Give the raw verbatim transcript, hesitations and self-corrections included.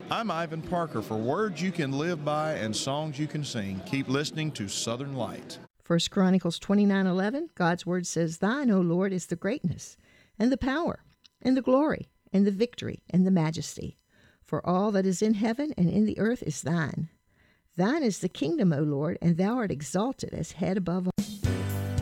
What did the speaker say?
I'm Ivan Parker. For words you can live by and songs you can sing, keep listening to Southern Light. First Chronicles twenty-nine eleven, God's word says, Thine, O Lord, is the greatness, and the power, and the glory, and the victory, and the majesty. For all that is in heaven and in the earth is thine. Thine is the kingdom, O Lord, and thou art exalted as head above all.